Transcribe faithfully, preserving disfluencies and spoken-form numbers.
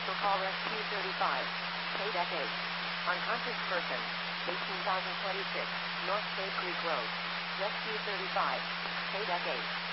Special call Rescue thirty-five. K-Deck eight. Unconscious person. eighteen thousand twenty-six. North State Creek Road. Rescue thirty-five. K-Deck eight.